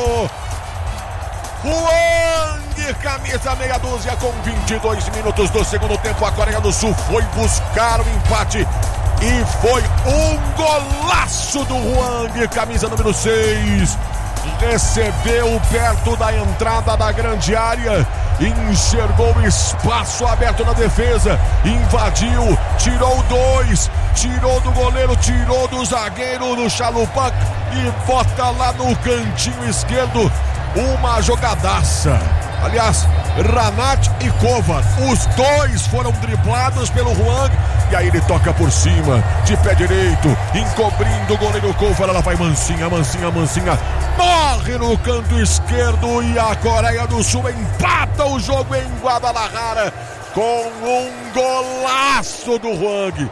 Hwang, camisa meia dúzia, com 22 minutos do segundo tempo. A Coreia do Sul foi buscar o empate e foi um golaço do Hwang, camisa número 6. Recebeu perto da entrada da grande área, enxergou o espaço aberto na defesa, invadiu, tirou 2, tirou do goleiro, tirou do zagueiro no Chalupak e bota lá no cantinho esquerdo. Uma jogadaça. Aliás, Ranat e Kovar, os dois foram driblados pelo Hwang. E aí ele toca por cima, de pé direito, encobrindo o goleiro Kovar. Ela vai mansinha, morre no canto esquerdo. E a Coreia do Sul empata o jogo em Guadalajara com um golaço do Hwang.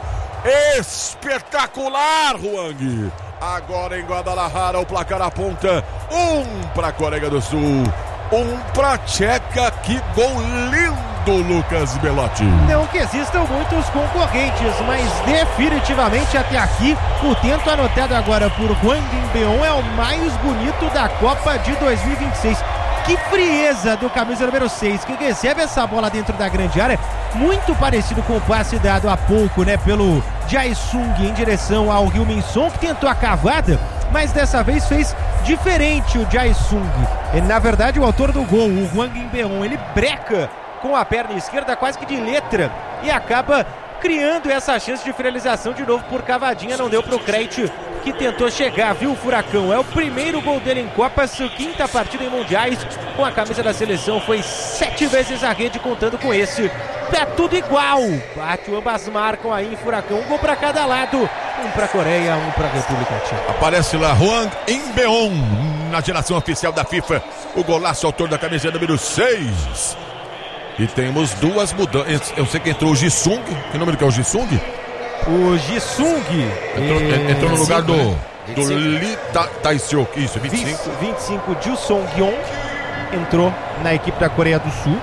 Espetacular, Hwang. Agora em Guadalajara o placar aponta 1 para a Coreia do Sul, 1 para a Tcheca. Que gol lindo, Lucas Belotti. Não que existam muitos concorrentes, mas definitivamente até aqui o tento anotado agora por Hwang In-beom é o mais bonito da Copa de 2026. Que frieza do camisa número 6, que recebe essa bola dentro da grande área, muito parecido com o passe dado há pouco, né, pelo Jae-sung em direção ao Heung-min Son, que tentou a cavada, mas dessa vez fez diferente o Jae-sung. Na verdade, o autor do gol, o Hwang In-beom, ele breca com a perna esquerda quase que de letra e acaba criando essa chance de finalização de novo por cavadinha. Não deu para o Krejci, que tentou chegar, viu o Furacão? É o primeiro gol dele em Copas, sua quinta partida em Mundiais com a camisa da seleção, foi 7 vezes a rede contando com esse. Tá tudo igual, bate, ambas marcam aí em Furacão, um gol para cada lado, um para a Coreia, um para a República Tcheca. Aparece lá Hwang In-beom na geração oficial da FIFA, o golaço, autor da camisa número 6. E temos duas mudanças. Eu sei que entrou o Ji-sung. Que número que é o Ji-sung? O Ji-sung entrou no lugar do Lee Tae-seok. Isso, 25. Ju Song-yeon entrou na equipe da Coreia do Sul.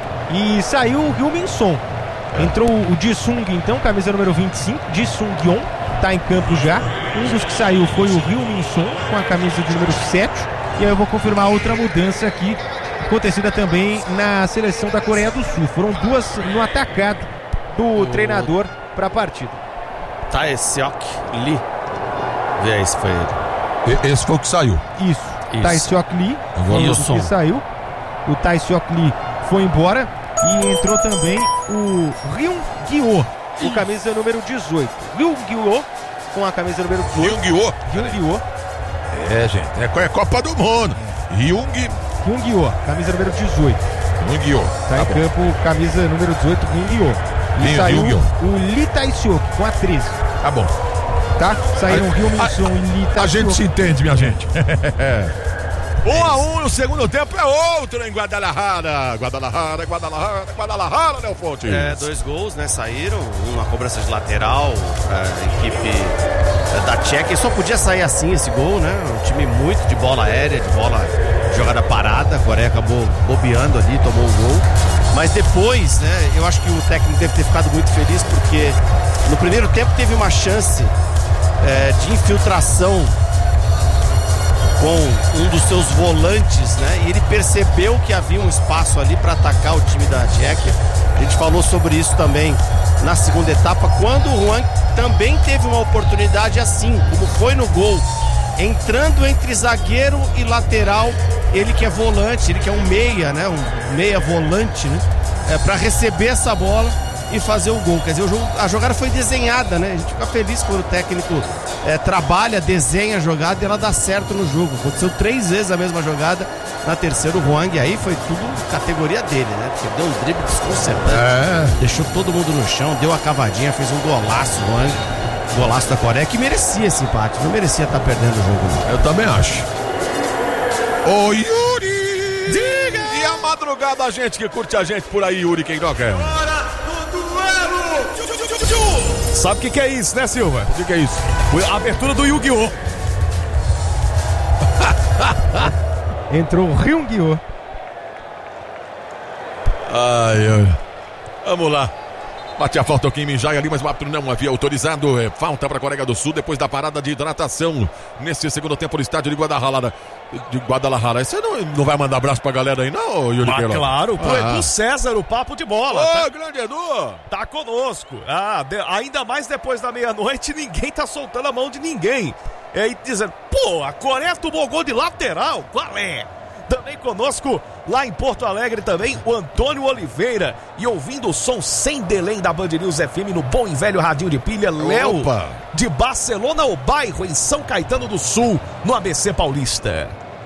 E saiu o Heung-min Son. Entrou o Ji-sung, então, camisa número 25. Ji Sung-yeon está em campo já. Um dos que saiu foi o Heung-min Son, com a camisa de número 7. E aí eu vou confirmar outra mudança aqui, acontecida também na seleção da Coreia do Sul. Foram duas no atacado do treinador para a partida. Tae-seok Lee. Vê aí se foi ele. Esse foi o que saiu. Isso. Tae-seok Lee foi o que saiu. O Tae-seok Lee foi embora e entrou também o Ryung-gyo, o camisa número 18. Ryung-gyo com a camisa número 18. Ryung-gyo. É, gente, é Copa do Mundo. Ryung-gyo, camisa número 18. Ryung-gyo. Tá em campo, camisa número 18, Ryung-gyo. E saiu o Lee Tae-seok com a 13. Tá bom. Tá? Saíram o Heung-min Son e Lee Tae-seok. A gente se entende, minha gente. 1-1 no segundo tempo é outro em Guadalajara. Guadalajara, Léo Fonte. 2 gols, né? Saíram. Uma cobrança de lateral pra equipe da Tcheca. E só podia sair assim esse gol, né? Um time muito de bola aérea, de bola jogada parada. A Coreia acabou bobeando ali, tomou um gol. Mas depois, né? Eu acho que o técnico deve ter ficado muito feliz, porque no primeiro tempo teve uma chance de infiltração com um dos seus volantes, né? E ele percebeu que havia um espaço ali para atacar o time da Tchequia. A gente falou sobre isso também na segunda etapa, quando o Hwang também teve uma oportunidade assim, como foi no gol, entrando entre zagueiro e lateral. Ele que é volante, ele que é um meia, né? Um meia volante, né? Para receber essa bola e fazer o gol. Quer dizer, a jogada foi desenhada, né? A gente fica feliz quando o técnico trabalha, desenha a jogada e ela dá certo no jogo. Aconteceu 3 vezes a mesma jogada, na terceira o Hwang, aí foi tudo categoria dele, né? Porque deu um drible desconcertante, deixou todo mundo no chão, deu a cavadinha, fez um golaço, o Hwang, golaço da Coreia, que merecia esse empate, não merecia estar perdendo o jogo, não. Eu também acho. Ô Yuri! Diga! E a madrugada, a gente que curte a gente por aí, Yuri Queiroga. Hora do duelo! Sabe o que é isso, né, Silva? O que é isso? Foi a abertura do Yu-Gi-Oh! Entrou o Ryung-gyo. Ai. Vamos lá. Bate a falta o Kim Min-jae ali, mas o árbitro não havia autorizado. Falta para a Coreia do Sul depois da parada de hidratação nesse segundo tempo no estádio de Guadalajara. Você não vai mandar abraço pra galera aí, não, Yuri Queiroga? Claro, pro Edu César, o papo de bola. Ô, grande Edu! Tá conosco. Ainda mais depois da meia-noite, ninguém tá soltando a mão de ninguém. E aí dizendo, pô, a Coreia tomou gol de lateral, qual é? Também conosco, lá em Porto Alegre também, o Antônio Oliveira. E ouvindo o som sem delay da Band News FM no bom e velho radinho de pilha, Léo, de Barcelona ao bairro, em São Caetano do Sul, no ABC Paulista.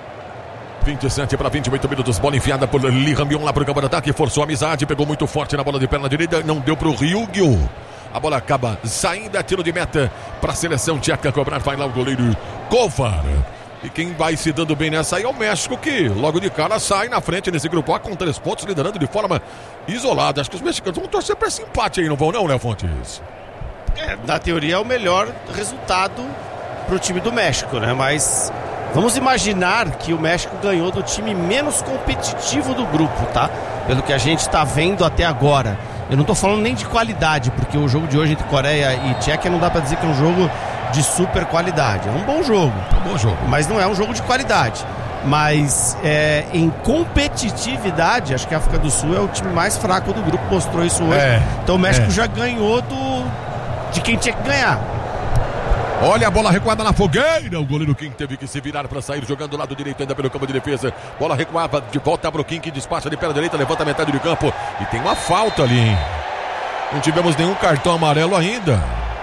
27 para 28 minutos, bola enfiada por Lee Han-byong lá pro campo de ataque, forçou a amizade, pegou muito forte na bola de perna direita, não deu pro Ryugyo. A bola acaba saindo, tiro de meta para a seleção tcheca cobrar, vai lá o goleiro Kovar. E quem vai se dando bem nessa aí é o México, que logo de cara sai na frente nesse grupo A com 3 pontos, liderando de forma isolada. Acho que os mexicanos vão torcer para esse empate aí, não vão não, né, Fontes? Na teoria é o melhor resultado pro time do México, né? Mas vamos imaginar que o México ganhou do time menos competitivo do grupo, tá? Pelo que a gente tá vendo até agora. Eu não tô falando nem de qualidade, porque o jogo de hoje entre Coreia e Tchequia não dá pra dizer que é um jogo de super qualidade. É um bom jogo. Mas não é um jogo de qualidade. Mas em competitividade, acho que a África do Sul é o time mais fraco do grupo, mostrou isso hoje. Então o México já ganhou de quem tinha que ganhar. Olha a bola recuada na fogueira. O goleiro Kim teve que se virar para sair jogando do lado direito ainda pelo campo de defesa. Bola recuava de volta para o Kim, que despacha de perna direita, levanta a metade do campo. E tem uma falta ali, hein? Não tivemos nenhum cartão amarelo ainda.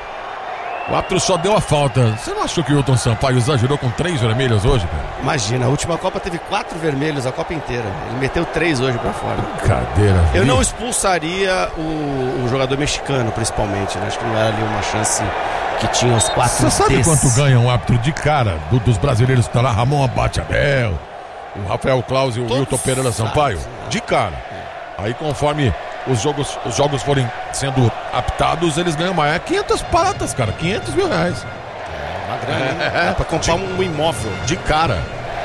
O árbitro só deu a falta. Você não achou que o Hilton Sampaio exagerou com 3 vermelhos hoje, cara? Imagina, a última Copa teve 4 vermelhos, a Copa inteira. Ele meteu 3 hoje pra fora. Brincadeira. Eu não expulsaria o jogador mexicano, principalmente, né? Acho que não era ali uma chance que tinha os 4. Você sabe quanto ganha um árbitro de cara dos brasileiros que tá lá? Ramon Abate Abel, o Rafael Claus e o Hilton Pereira Sampaio? De cara. Aí conforme os jogos forem sendo aptados, eles ganham mais. 500 pratas, cara. 500 mil reais. Uma grana. Dá pra comprar um imóvel. De cara.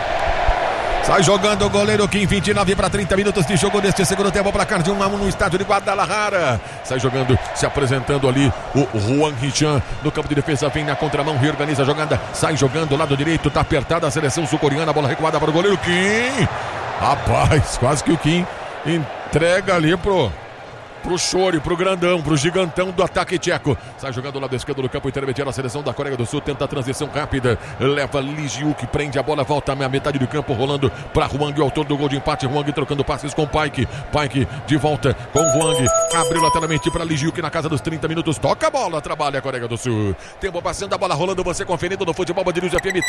Sai jogando o goleiro Kim, 29 para 30 minutos de jogo neste segundo tempo, placar de 1-1 no estádio de Guadalajara. Sai jogando, se apresentando ali o Juan Hichan no campo de defesa, vem na contramão, reorganiza a jogada, sai jogando lado direito, tá apertada a seleção sul-coreana, bola recuada para o goleiro Kim. Rapaz, quase que o Kim entrega ali pro Chore, pro grandão, pro gigantão do ataque tcheco. Sai jogando do lado esquerdo do campo intermediário. A seleção da Coreia do Sul tenta a transição rápida. Leva Lee Ji-wook, prende a bola, volta a metade do campo, rolando para Hwang, o autor do gol de empate. Hwang trocando passes com Paik. Paik de volta com Hwang. Abriu lateralmente para Lee Ji-wook na casa dos 30 minutos. Toca a bola, trabalha a Coreia do Sul. Tempo passando, a bola rolando, você conferindo no Futebol Band News FM.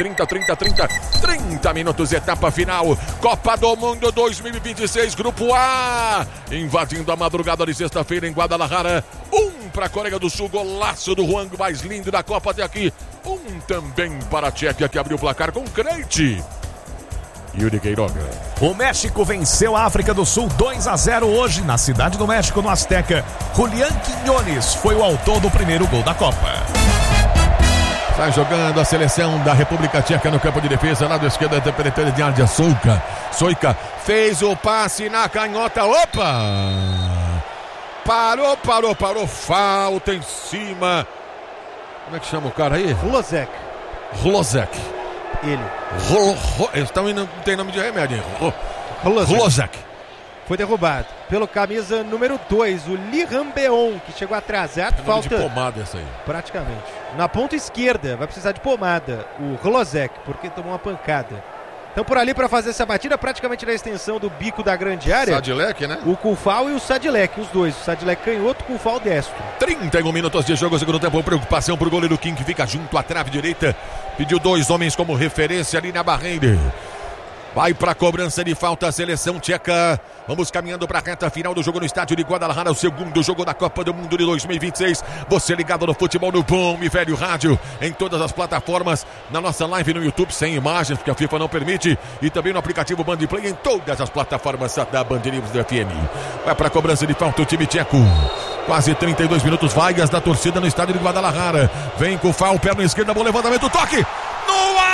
30 minutos, etapa final. Copa do Mundo 2026, Grupo A. Invadindo a madrugada de sexta-feira em Guadalajara. Para a Coreia do Sul, golaço do Hwang, mais lindo da Copa até aqui. Também para a Tchequia, que abriu o placar com crente. Yuri Queiroga. O México venceu a África do Sul 2-0 hoje na Cidade do México, no Azteca. Julián Quiñones foi o autor do primeiro gol da Copa. Sai jogando a seleção da República Tcheca no campo de defesa, lado esquerdo, interpretando de área. Soika fez o passe na canhota. Opa! Parou. Falta em cima. Como é que chama o cara aí? Hlozek. Ele. Eles estão indo, não tem nome de remédio, hein? Hlozek. Foi derrubado pelo camisa número 2, o Lee Han-byong, que chegou atrasado. Tem nome de pomada essa aí. Praticamente. Na ponta esquerda, vai precisar de pomada. O Hlozek, porque tomou uma pancada. Então por ali para fazer essa batida, praticamente na extensão do bico da grande área. Sadilek, né? O Kufal e o Sadilek, os dois. O Sadilek canhoto, o Kufal destro. 31 minutos de jogo, segundo tempo. Preocupação pro goleiro Kim, que fica junto à trave direita. Pediu 2 homens como referência ali na barreira. Vai para a cobrança de falta a seleção tcheca. Vamos caminhando para a reta final do jogo no estádio de Guadalajara, o segundo jogo da Copa do Mundo de 2026. Você ligado no futebol no bom e velho rádio, em todas as plataformas, na nossa live no YouTube, sem imagens, porque a FIFA não permite, e também no aplicativo Band Play, em todas as plataformas da Band News do FM. Vai para a cobrança de falta o time tcheco. Quase 32 minutos, vaias da torcida no estádio de Guadalajara. Vem com o Fal, perna esquerda, bom levantamento, toque!